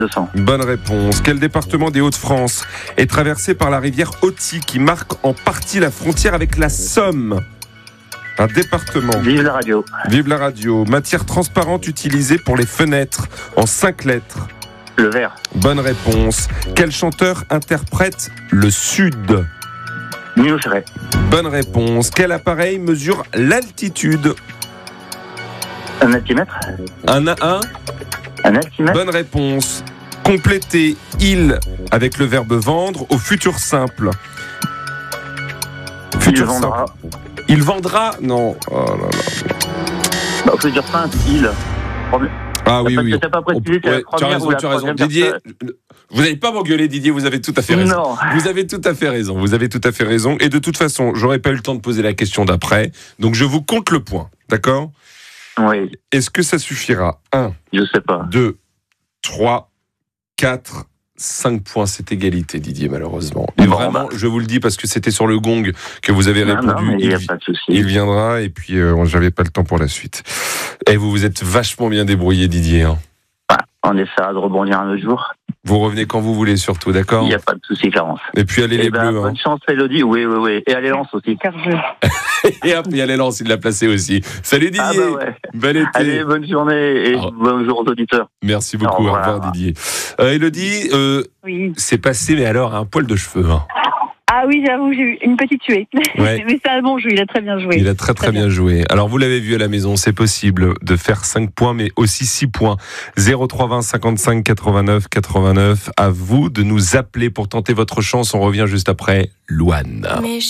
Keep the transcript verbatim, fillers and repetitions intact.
deux cents. Bonne réponse. Quel département des Hauts-de-France est traversé par la rivière Authie qui marque en partie la frontière avec la Somme? Un département. Vive la radio. Vive la radio. Matière transparente utilisée pour les fenêtres en cinq lettres. Le vert. Bonne réponse. Quel chanteur interprète le Sud? Nino Ferrer. Bonne réponse. Quel appareil mesure l'altitude? Un altimètre. Un à un. Un altimètre. Bonne réponse. Complétez il avec le verbe vendre au futur simple. Il vendra. Simple. Il vendra? Non. Oh là là. Bah, faut dire simple, il. Ah oui, Parce oui. que t'as pas précisé, c'est Ouais, la tu as première raison, ou la tu as raison. troisième Didier, personne. vous n'allez pas m'engueuler, Didier, vous avez tout à fait raison. Non. Vous avez tout à fait raison, vous avez tout à fait raison. Et de toute façon, j'aurais pas eu le temps de poser la question d'après. Donc je vous compte le point, d'accord? Oui. Est-ce que ça suffira? un, Je sais pas. deux, trois, quatre, cinq points. C'est égalité, Didier, malheureusement. Et Bon, vraiment, bah. je vous le dis parce que c'était sur le gong que vous avez Non, répondu. non, mais il n'y a vi- pas de souci. il viendra et puis euh, j'avais pas le temps pour la suite. Et vous vous êtes vachement bien débrouillé, Didier. Hein. On essaiera de rebondir un autre jour. Vous revenez quand vous voulez, surtout, d'accord? Il n'y a pas de souci, Clarence. Et puis allez Eh les ben, bleus. Hein. bonne chance, Elodie. Oui, oui, oui. Et allez, Lance aussi. Et hop, il y a l'élan, il l'a placé aussi. Salut Didier. Ah bah ouais. Bel été. Allez, bonne journée et Alors, bonjour aux auditeurs. merci beaucoup. Au Au revoir. revoir, Didier. Euh, Elodie, euh, Oui. c'est passé, mais alors, un poil de cheveux. Hein. Ah oui, j'avoue, j'ai eu une petite tuée. Ouais. Mais c'est un bon jeu, il a très bien joué. Il a très très, Très bien. bien. joué. Alors vous l'avez vu à la maison, c'est possible de faire cinq points, mais aussi six points. zéro trois vingt cinquante-cinq quatre-vingt-neuf quatre-vingt-neuf. À vous de nous appeler pour tenter votre chance. On revient juste après Louane.